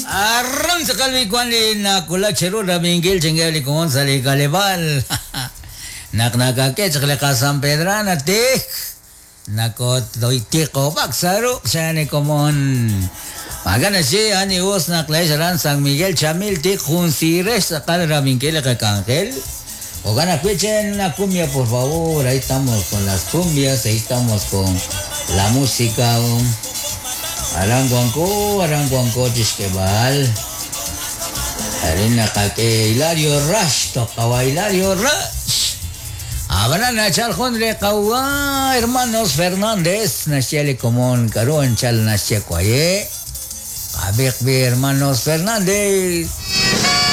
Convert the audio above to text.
Arang sa kalwikuan na kulak chero na minggil chingali kung sa likalibal. Naknagakit sa kalakasang pedra na tik. Nakot doy tiko pagsaro siya ni komon. Magana siya ni us na klesaran San Miguel Chamil tik junsires sa kalra minggil kakangkel. O gana escuchen una cumbia por favor. Ahí estamos con las cumbias, ahí estamos con la música. Aranguanco, Chisquebal. Harina kake Hilario Rush, tocaba Hilario Rush. Abran a Chaljon de Kawa, hermanos Fernández, Naciele Comón, Caron Chal Nacie Cuaye. Abek hermanos Fernández.